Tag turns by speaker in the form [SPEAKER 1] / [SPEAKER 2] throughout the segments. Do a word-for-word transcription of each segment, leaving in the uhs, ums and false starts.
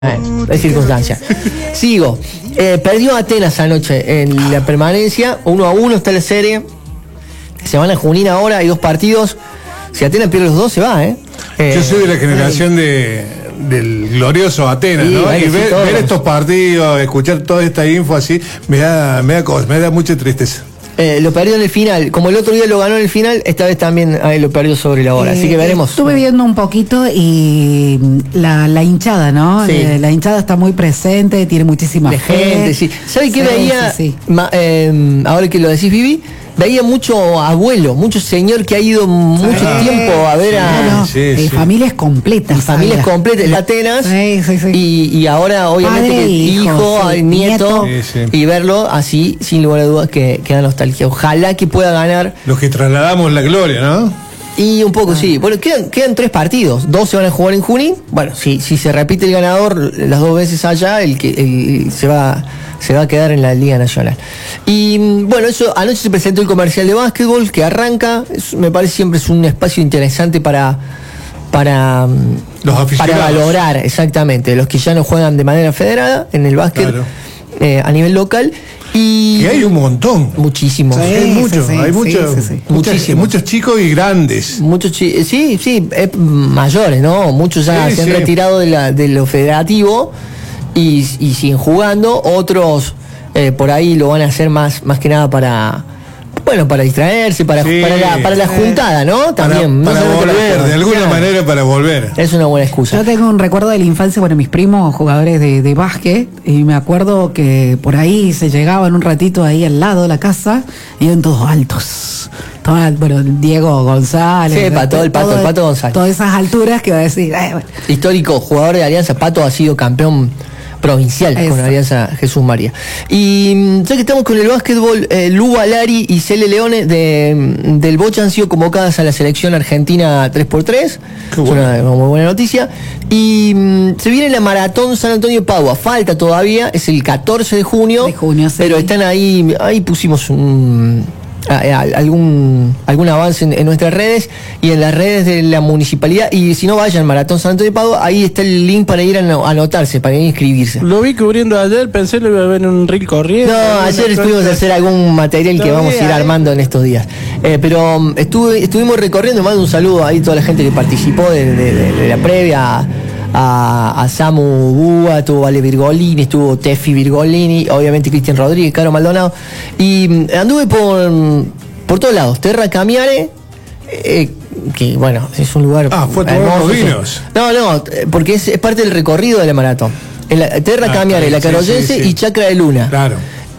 [SPEAKER 1] Bueno, es circunstancia. Sigo. Eh, perdió Atenas anoche en la permanencia. Uno a uno está la serie. Se van a Junín ahora, hay dos partidos. Si Atenas pierde los dos, se va, ¿eh? eh
[SPEAKER 2] Yo soy de la generación de, del glorioso Atenas, sí, ¿no? Y ver, ver estos partidos, escuchar toda esta info así, me da, me da, cosa, me da mucha tristeza.
[SPEAKER 1] Eh, lo perdió en el final. Como el otro día lo ganó en el final, esta vez también eh, lo perdió sobre la hora. Eh, Así que veremos.
[SPEAKER 3] Estuve viendo un poquito y la, la hinchada, ¿no? Sí. La, la hinchada está muy presente, tiene muchísima
[SPEAKER 1] de
[SPEAKER 3] fe.
[SPEAKER 1] gente, sí. ¿Sabe qué
[SPEAKER 3] sí,
[SPEAKER 1] veía?
[SPEAKER 3] Sí, sí.
[SPEAKER 1] Ma, eh, ahora que lo decís, Vivi, veía mucho abuelo, mucho señor que ha ido mucho sí, tiempo a ver a...
[SPEAKER 3] No, no, sí, eh, sí. Familias completas.
[SPEAKER 1] Y familias completas, en Atenas.
[SPEAKER 3] Sí, sí, sí.
[SPEAKER 1] Y, y ahora, obviamente,
[SPEAKER 3] Padre,
[SPEAKER 1] que hijo, hijo
[SPEAKER 3] sí,
[SPEAKER 1] nieto,
[SPEAKER 2] sí, sí.
[SPEAKER 1] y verlo así, sin lugar a dudas, que, que da nostalgia. Ojalá que pueda ganar.
[SPEAKER 2] Los que trasladamos la gloria, ¿no?
[SPEAKER 1] Y un poco, ah. sí. Bueno, quedan, quedan tres partidos. Dos se van a jugar en Junín. Bueno, si, si se repite el ganador las dos veces allá, el que el, se va... se va a quedar en la Liga Nacional. Y bueno, eso anoche se presentó el comercial de básquetbol que arranca. Es, me parece siempre es un espacio interesante para para
[SPEAKER 2] los aficionados,
[SPEAKER 1] para valorar exactamente los que ya no juegan de manera federada en el básquet, claro. eh, a nivel local. Y
[SPEAKER 2] que hay un montón,
[SPEAKER 1] muchísimos,
[SPEAKER 2] sí, hay muchos, sí, hay muchos,
[SPEAKER 1] sí, sí,
[SPEAKER 2] muchos, muchos chicos y grandes,
[SPEAKER 1] muchos chi sí, sí, eh, mayores, ¿no? Muchos ya sí, se han sí. retirado de, la, de lo federativo. Y, y siguen jugando, otros eh, por ahí lo van a hacer más, más que nada para, bueno, para distraerse, para, sí, para, la, para la juntada, ¿no? También.
[SPEAKER 2] Para, para no volver, de alguna claro. manera para volver.
[SPEAKER 1] Es una buena excusa.
[SPEAKER 3] Yo tengo un recuerdo de la infancia, bueno, mis primos jugadores de, de básquet, y me acuerdo que por ahí se llegaban un ratito ahí al lado de la casa, y eran todos altos. Todo, bueno, Diego González.
[SPEAKER 1] Sí, Pato, el Pato, todo, el Pato González.
[SPEAKER 3] Todas esas alturas que va a decir. Eh, bueno.
[SPEAKER 1] Histórico jugador de Alianza. Pato ha sido campeón provincial Eso. con Alianza Jesús María. Y ya que estamos con el básquetbol, eh, Lu Alari y Cele Leone de, del Bocha han sido convocadas a la selección argentina tres por tres. Qué bueno. Es una muy buena noticia. Y mm, se viene la maratón San Antonio Padua. Falta todavía, es el catorce de junio.
[SPEAKER 3] De junio, sí.
[SPEAKER 1] Pero están ahí, ahí pusimos un... algún algún avance en, en nuestras redes y en las redes de la municipalidad. Y si no, vayan Maratón San Antonio de Padua, ahí está el link para ir a anotarse, para ir a inscribirse.
[SPEAKER 4] Lo vi cubriendo ayer, pensé lo iba a ver en un reel corriendo.
[SPEAKER 1] No, ayer estuvimos a hacer algún material que vamos a ir armando en estos días. Eh, pero um, estuve, estuvimos recorriendo, mando un saludo ahí a toda la gente que participó de, de, de, de la previa. A, a Samu Búa, estuvo Ale Virgolini, estuvo Tefi Virgolini, obviamente Cristian Rodríguez, Caro Maldonado, y anduve por por todos lados. Terra Camiare, eh, que bueno, es un lugar
[SPEAKER 2] ah, fue hermoso. Vinos.
[SPEAKER 1] No, no, porque es, es parte del recorrido de la maratón. La, Terra ah, Camiare, la Caroyense sí, sí, sí. y Chacra de Luna.
[SPEAKER 2] Claro.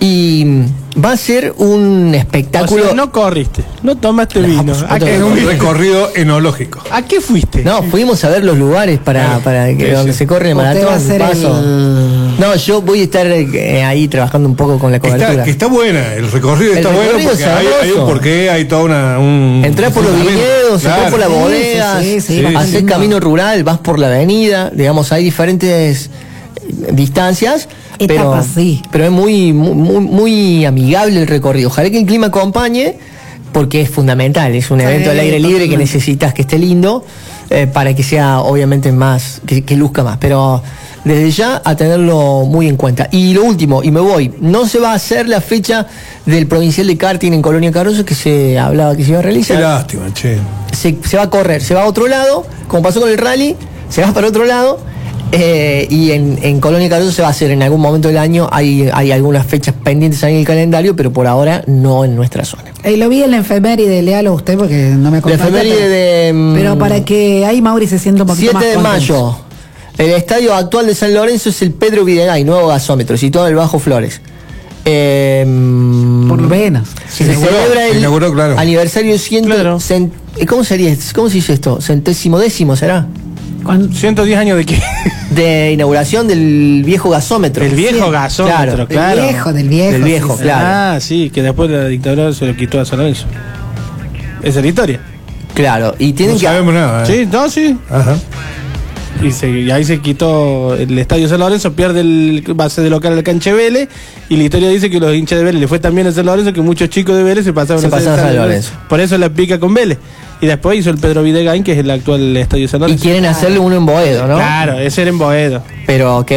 [SPEAKER 1] Y va a ser un espectáculo.
[SPEAKER 4] O sea, no corriste, no tomaste no, vino.
[SPEAKER 2] ¿A qué? Es un recorrido enológico.
[SPEAKER 4] ¿A qué fuiste?
[SPEAKER 1] No, fuimos a ver los lugares para, claro. para que, sí, donde sí. se corre el maratón.
[SPEAKER 3] Va a hacer paso. El...
[SPEAKER 1] No, yo voy a estar eh, ahí trabajando un poco con la cobertura.
[SPEAKER 2] Está, que está buena, el recorrido el está recorrido bueno porque hay, hay un porqué, hay toda una. Un,
[SPEAKER 1] Entrás por los viñedos, claro. entrás por la bodega,
[SPEAKER 3] sí, sí, sí,
[SPEAKER 1] haces sí, camino no. rural, vas por la avenida, digamos, hay diferentes distancias. Pero,
[SPEAKER 3] sí.
[SPEAKER 1] pero es muy, muy, muy amigable el recorrido. Ojalá que el clima acompañe, porque es fundamental. Es un evento sí, al aire libre que necesitas que esté lindo eh, para que sea, obviamente, más, que, que luzca más. Pero desde ya a tenerlo muy en cuenta. Y lo último, y me voy, no se va a hacer la fecha del provincial de karting en Colonia Carrozo que se hablaba que se iba a realizar.
[SPEAKER 2] Qué lástima, che.
[SPEAKER 1] Se, se va a correr, se va a otro lado, como pasó con el rally, se va para otro lado. Eh, y en, en Colonia Carrozo se va a hacer en algún momento del año. Hay, hay algunas fechas pendientes ahí en el calendario, pero por ahora no en nuestra zona.
[SPEAKER 3] Eh, lo vi en la efeméride, léalo usted porque no me contó.
[SPEAKER 1] La efeméride de.
[SPEAKER 3] Pero para que ahí Mauri se sienta un poquito más
[SPEAKER 1] siete de mayo. El estadio actual de San Lorenzo es el Pedro Videgain, nuevo gasómetro, situado en el Bajo Flores. Eh,
[SPEAKER 3] por lo menos.
[SPEAKER 1] Se, se celebra el
[SPEAKER 2] inauguró, claro.
[SPEAKER 1] aniversario ciento.
[SPEAKER 4] Claro.
[SPEAKER 1] Cent, ¿Cómo sería? ¿Cómo se dice esto? Centésimo décimo, ¿será?
[SPEAKER 4] ¿ciento diez años de qué?
[SPEAKER 1] De inauguración del viejo gasómetro.
[SPEAKER 4] El viejo
[SPEAKER 1] sí,
[SPEAKER 4] gasómetro,
[SPEAKER 1] claro.
[SPEAKER 4] claro.
[SPEAKER 3] Del viejo, del viejo.
[SPEAKER 1] Del viejo,
[SPEAKER 3] sí,
[SPEAKER 1] claro.
[SPEAKER 4] Ah, sí, que después la dictadura se lo quitó a San Lorenzo. Esa es la historia.
[SPEAKER 1] Claro, y tienen
[SPEAKER 2] no
[SPEAKER 1] que.
[SPEAKER 2] No sabemos nada, ¿eh?
[SPEAKER 4] Sí, no, sí.
[SPEAKER 2] Ajá.
[SPEAKER 4] Y, se, y ahí se quitó el estadio San Lorenzo, pierde el base de local al canche Vélez, y la historia dice que los hinchas de Vélez le fue tan bien a San Lorenzo que muchos chicos de Vélez se pasaron
[SPEAKER 1] se
[SPEAKER 4] a
[SPEAKER 1] San Lorenzo. Lorenzo.
[SPEAKER 4] Por eso la pica con Vélez. Y después hizo el Pedro Videgain, que es el actual estadio San Lorenzo.
[SPEAKER 1] Y quieren hacerle uno en Boedo, ¿no?
[SPEAKER 4] Claro, ese era en Boedo.
[SPEAKER 1] Pero que